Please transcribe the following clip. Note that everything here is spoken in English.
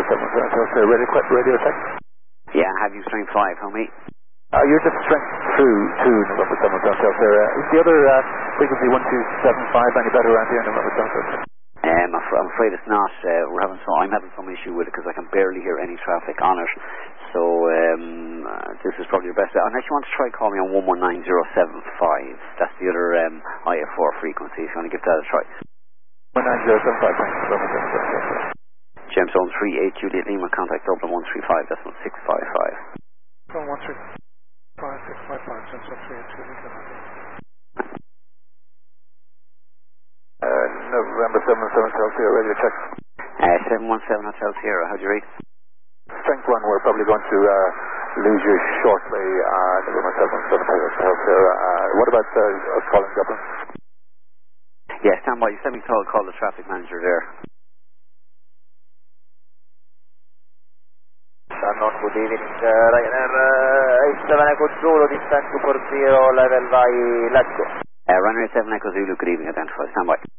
radio check. Yeah, have you strength 5, homie? You're just strength 2 November 7 Hotel Sierra. Is the other frequency 1275 any better around here in November 7? I'm afraid it's not. I'm having some issue with it because I can barely hear any traffic on it. So this is probably your best bet. Unless you want to try call me on 119075. That's the other IF4 frequency. If you want to give that a try. 19075. James Zone 38 Juliet Lima. Contact Dublin 135. That's 1655. 135 655. James Zone 38 Juliet Lima. November 7 Hotel Sierra, radio check. 717 Hotel Sierra, how'd you read? Strength 1, we're probably going to lose you shortly. November 7 Hotel Sierra. What about us calling Dublin? Yeah, stand by. You sent me to call the traffic manager there. Good evening, Ryanair 87 Echo Zulu, descent to 40, level by, let's go. Ryanair 7 Echo Zulu, good evening, identify, stand by.